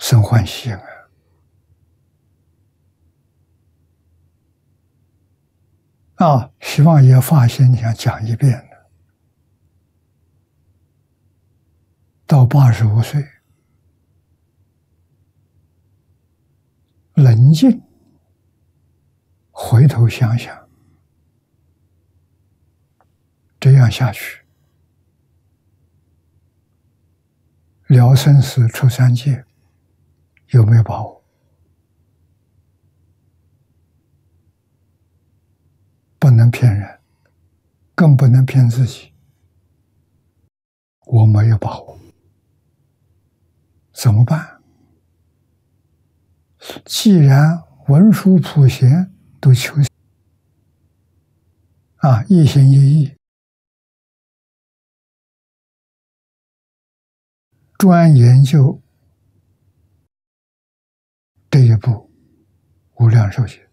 生欢喜希望也发心想讲一遍的，到85岁，冷静回头想想，这样下去，了生死出三界，有没有把握？不能骗人，更不能骗自己。我没有把握，怎么办？既然文殊普贤都求一心一意，专研究这一部《无量寿经》，